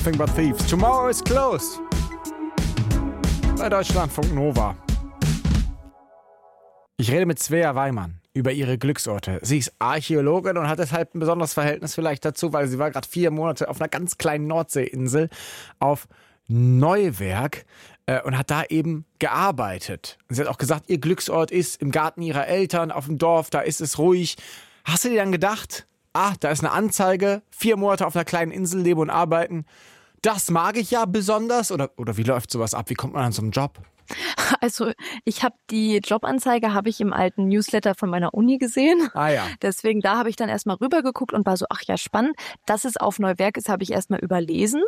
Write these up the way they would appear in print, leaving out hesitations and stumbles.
Nothing but thieves. Tomorrow is closed. Bei Deutschlandfunk Nova. Ich rede mit Svea Weimann über ihre Glücksorte. Sie ist Archäologin und hat deshalb ein besonderes Verhältnis vielleicht dazu, weil sie war gerade 4 Monate auf einer ganz kleinen Nordseeinsel auf Neuwerk und hat da eben gearbeitet. Und sie hat auch gesagt, ihr Glücksort ist im Garten ihrer Eltern, auf dem Dorf, da ist es ruhig. Hast du dir dann gedacht, da ist eine Anzeige, 4 Monate auf einer kleinen Insel leben und arbeiten. Das mag ich ja besonders. Oder wie läuft sowas ab? Wie kommt man an so einen Job? Also ich habe die Jobanzeige im alten Newsletter von meiner Uni gesehen. Ja. Deswegen da habe ich dann erstmal rübergeguckt und war so, ach ja, spannend. Dass es auf Neuwerk ist, habe ich erstmal überlesen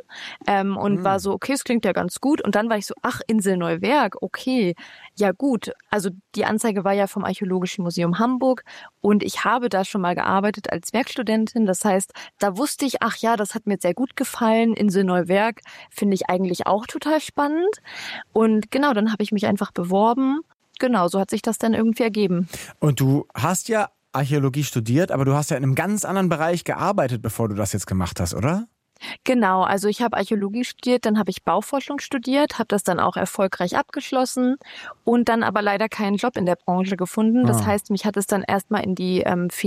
und war so, okay, es klingt ja ganz gut. Und dann war ich so, ach, Insel Neuwerk, okay, ja gut. Also die Anzeige war ja vom Archäologischen Museum Hamburg und ich habe da schon mal gearbeitet als Werkstudentin. Das heißt, da wusste ich, ach ja, das hat mir sehr gut gefallen. Insel Neuwerk finde ich eigentlich auch total spannend. Und genau, dann habe ich mich einfach beworben. Genau, so hat sich das dann irgendwie ergeben. Und du hast ja Archäologie studiert, aber du hast ja in einem ganz anderen Bereich gearbeitet, bevor du das jetzt gemacht hast, oder? Genau, also ich habe Archäologie studiert, dann habe ich Bauforschung studiert, habe das dann auch erfolgreich abgeschlossen und dann aber leider keinen Job in der Branche gefunden. Das heißt, mich hat es dann erstmal in die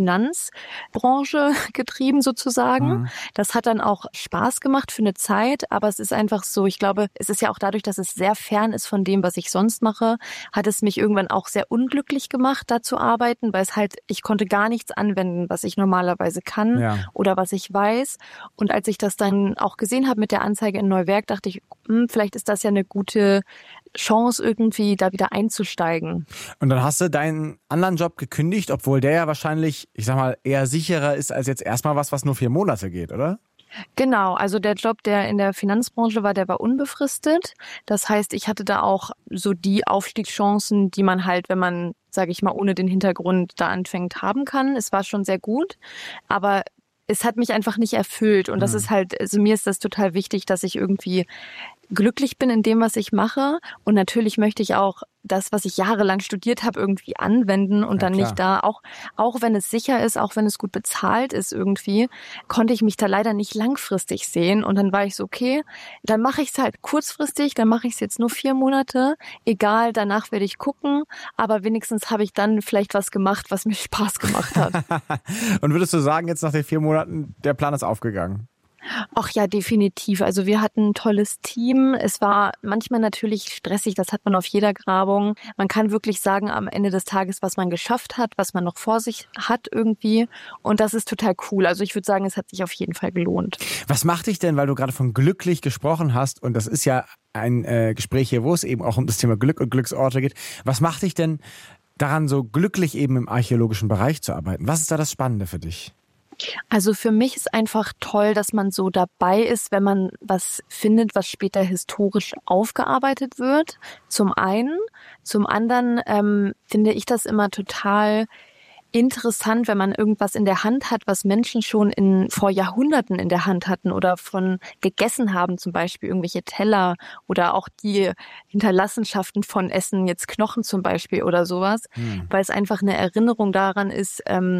Finanzbranche getrieben sozusagen. Das hat dann auch Spaß gemacht für eine Zeit, aber es ist einfach so, ich glaube, es ist ja auch dadurch, dass es sehr fern ist von dem, was ich sonst mache, hat es mich irgendwann auch sehr unglücklich gemacht, da zu arbeiten, weil ich konnte gar nichts anwenden, was ich normalerweise kann oder was ich weiß. Und als ich das dann auch gesehen habe mit der Anzeige in Neuwerk, dachte ich, vielleicht ist das ja eine gute Chance, irgendwie da wieder einzusteigen. Und dann hast du deinen anderen Job gekündigt, obwohl der ja wahrscheinlich, ich sag mal, eher sicherer ist als jetzt erstmal was nur 4 Monate geht, oder? Genau, also der Job, der in der Finanzbranche war, der war unbefristet. Das heißt, ich hatte da auch so die Aufstiegschancen, die man halt, wenn man, sage ich mal, ohne den Hintergrund da anfängt, haben kann. Es war schon sehr gut, aber es hat mich einfach nicht erfüllt und das ist halt, also mir ist das total wichtig, dass ich irgendwie glücklich bin in dem, was ich mache und natürlich möchte ich auch das, was ich jahrelang studiert habe, irgendwie anwenden und dann nicht da, auch wenn es sicher ist, auch wenn es gut bezahlt ist irgendwie, konnte ich mich da leider nicht langfristig sehen und dann war ich so, okay, dann mache ich es halt kurzfristig, dann mache ich es jetzt nur 4 Monate, egal, danach werde ich gucken, aber wenigstens habe ich dann vielleicht was gemacht, was mir Spaß gemacht hat. Und würdest du sagen, jetzt nach den 4 Monaten, der Plan ist aufgegangen? Ach ja, definitiv. Also wir hatten ein tolles Team. Es war manchmal natürlich stressig, das hat man auf jeder Grabung. Man kann wirklich sagen am Ende des Tages, was man geschafft hat, was man noch vor sich hat irgendwie. Und das ist total cool. Also ich würde sagen, es hat sich auf jeden Fall gelohnt. Was macht dich denn, weil du gerade von glücklich gesprochen hast, und das ist ja ein Gespräch hier, wo es eben auch um das Thema Glück und Glücksorte geht. Was macht dich denn daran, so glücklich eben im archäologischen Bereich zu arbeiten? Was ist da das Spannende für dich? Also für mich ist einfach toll, dass man so dabei ist, wenn man was findet, was später historisch aufgearbeitet wird. Zum einen. Zum anderen finde ich das immer total interessant, wenn man irgendwas in der Hand hat, was Menschen schon vor Jahrhunderten in der Hand hatten oder von gegessen haben, zum Beispiel irgendwelche Teller oder auch die Hinterlassenschaften von Essen, jetzt Knochen zum Beispiel oder sowas, weil es einfach eine Erinnerung daran ist,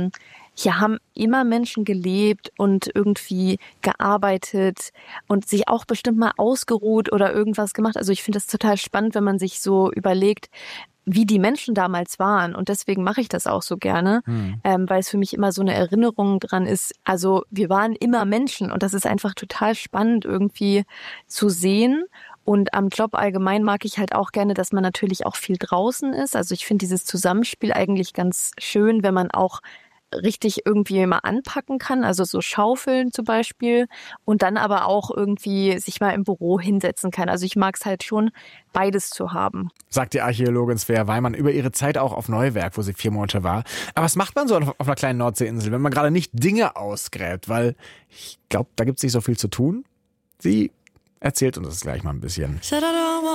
hier haben immer Menschen gelebt und irgendwie gearbeitet und sich auch bestimmt mal ausgeruht oder irgendwas gemacht. Also ich finde das total spannend, wenn man sich so überlegt, wie die Menschen damals waren. Und deswegen mache ich das auch so gerne, weil es für mich immer so eine Erinnerung dran ist. Also wir waren immer Menschen und das ist einfach total spannend irgendwie zu sehen. Und am Job allgemein mag ich halt auch gerne, dass man natürlich auch viel draußen ist. Also ich finde dieses Zusammenspiel eigentlich ganz schön, wenn man auch richtig irgendwie mal anpacken kann, also so schaufeln zum Beispiel und dann aber auch irgendwie sich mal im Büro hinsetzen kann. Also ich mag es halt schon, beides zu haben. Sagt die Archäologin Svea Weimann über ihre Zeit auch auf Neuwerk, wo sie 4 Monate war. Aber was macht man so auf einer kleinen Nordseeinsel, wenn man gerade nicht Dinge ausgräbt? Weil ich glaube, da gibt es nicht so viel zu tun. Sie erzählt uns das gleich mal ein bisschen.